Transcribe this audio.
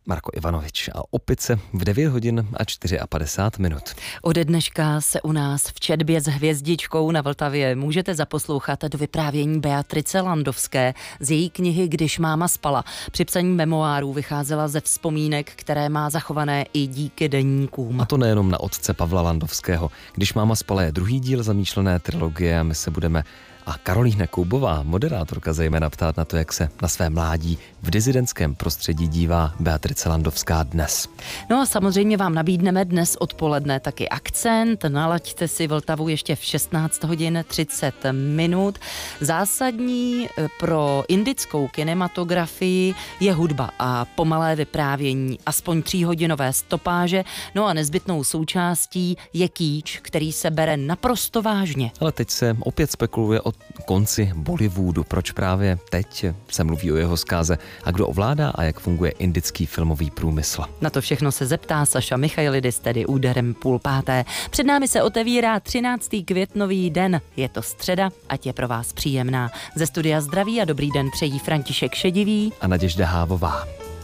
Marko Ivanovič a Opice v 9 hodin a 54 minut. Ode dneška se u nás v četbě s hvězdičkou na Vltavě můžete zaposlouchat do vyprávění Beatrice Landovské z její knihy Když máma spala. Při psaní memoárů vycházela ze vzpomínek, které má zachované i díky deníkům. A to nejenom na otce Pavla Landovského. Když máma spala je druhý díl zamýšlené trilogie a my se budeme a Karolína Koubová, moderátorka, zejména ptát na to, jak se na své mládí v disidentském prostředí dívá Beatrice Landovská dnes. No a samozřejmě vám nabídneme dnes odpoledne taky akcent. Nalaďte si Vltavu ještě v 16 hodin 30 minut. Zásadní pro indickou kinematografii je hudba a pomalé vyprávění, aspoň 3hodinové stopáže. No a nezbytnou součástí je kýč, který se bere naprosto vážně. Ale teď se opět spekuluje o konci Bollywoodu. Proč právě teď se mluví o jeho zkáze a kdo ovládá a jak funguje indický filmový průmysl? Na to všechno se zeptá Saša Michailidis, tedy úderem 4:30. Před námi se otevírá 13. květnový den. Je to středa, ať je pro vás příjemná. Ze studia zdraví a dobrý den přejí František Šedivý a Naděžda Hávová.